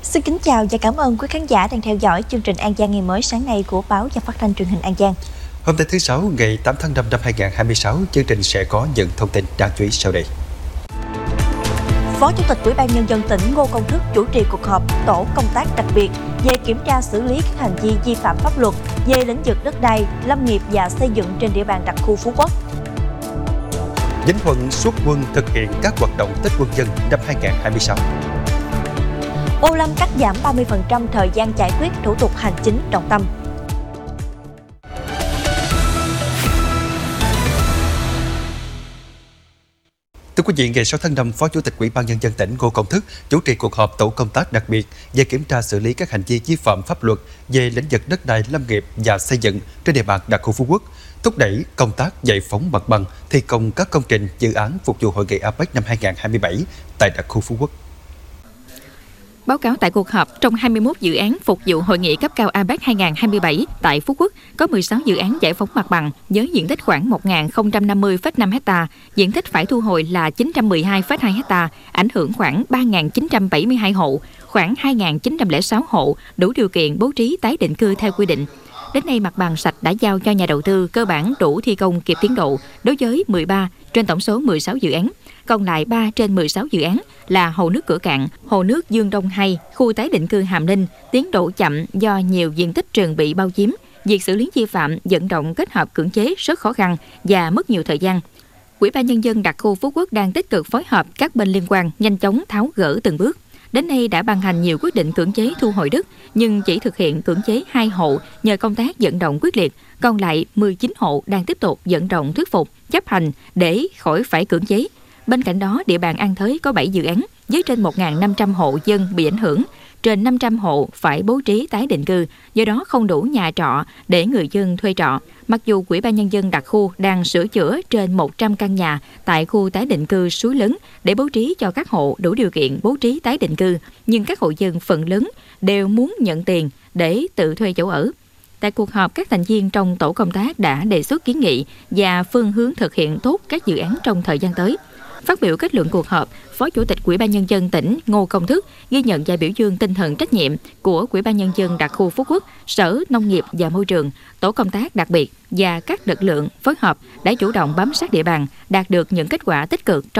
Xin kính chào và cảm ơn quý khán giả đang theo dõi chương trình An Giang ngày mới sáng nay của báo và phát thanh truyền hình An Giang. Hôm nay thứ Sáu, ngày 8 tháng 5 năm 2026, chương trình sẽ có những thông tin đáng chú ý sau đây. Phó Chủ tịch Ủy ban Nhân dân tỉnh Ngô Công Thức chủ trì cuộc họp tổ công tác đặc biệt về kiểm tra xử lý các hành vi vi phạm pháp luật về lĩnh vực đất đai, lâm nghiệp và xây dựng trên địa bàn đặc khu Phú Quốc. Vĩnh Thuận xuất quân thực hiện các hoạt động Tết Quân dân năm 2026. Ô Lâm cắt giảm 30% thời gian giải quyết thủ tục hành chính trọng tâm. Thưa quý vị, ngày 6 tháng 5, Phó Chủ tịch Ủy ban Nhân dân tỉnh Ngô Công Thức chủ trì cuộc họp tổ công tác đặc biệt về kiểm tra xử lý các hành vi vi phạm pháp luật về lĩnh vực đất đai, lâm nghiệp và xây dựng trên địa bàn đặc khu Phú Quốc, thúc đẩy công tác giải phóng mặt bằng, thi công các công trình dự án phục vụ hội nghị APEC năm 2027 tại đặc khu Phú Quốc. Báo cáo tại cuộc họp, trong 21 dự án phục vụ hội nghị cấp cao APEC 2027 tại Phú Quốc, có 16 dự án giải phóng mặt bằng với diện tích khoảng 1.050,5 ha, diện tích phải thu hồi là 912,2 ha, ảnh hưởng khoảng 3.972 hộ, khoảng 2.906 hộ đủ điều kiện bố trí tái định cư theo quy định. Đến nay, mặt bằng sạch đã giao cho nhà đầu tư cơ bản đủ thi công kịp tiến độ đối với 13 trên tổng số 16 dự án. Còn lại 3 trên 16 dự án là hồ nước Cửa Cạn, hồ nước Dương Đông 2, khu tái định cư Hàm Ninh, tiến độ chậm do nhiều diện tích rừng bị bao chiếm. Việc xử lý vi phạm, vận động kết hợp cưỡng chế rất khó khăn và mất nhiều thời gian. Ủy ban Nhân dân đặc khu Phú Quốc đang tích cực phối hợp các bên liên quan nhanh chóng tháo gỡ từng bước. Đến nay đã ban hành nhiều quyết định cưỡng chế thu hồi đất, nhưng chỉ thực hiện cưỡng chế 2 hộ nhờ công tác vận động quyết liệt, còn lại 19 hộ đang tiếp tục vận động thuyết phục, chấp hành để khỏi phải cưỡng chế. Bên cạnh đó, địa bàn An Thới có 7 dự án với trên 1.500 hộ dân bị ảnh hưởng, trên 500 hộ phải bố trí tái định cư, do đó không đủ nhà trọ để người dân thuê trọ. Mặc dù Ủy ban Nhân dân đặc khu đang sửa chữa trên 100 căn nhà tại khu tái định cư Suối Lớn để bố trí cho các hộ đủ điều kiện bố trí tái định cư, nhưng các hộ dân phần lớn đều muốn nhận tiền để tự thuê chỗ ở. Tại cuộc họp, các thành viên trong tổ công tác đã đề xuất kiến nghị và phương hướng thực hiện tốt các dự án trong thời gian tới. Phát biểu kết luận cuộc họp, Phó Chủ tịch Ủy ban Nhân dân tỉnh Ngô Công Thức ghi nhận và biểu dương tinh thần trách nhiệm của Ủy ban Nhân dân đặc khu Phú Quốc, Sở Nông nghiệp và Môi trường, tổ công tác đặc biệt và các lực lượng phối hợp đã chủ động bám sát địa bàn, đạt được những kết quả tích cực trong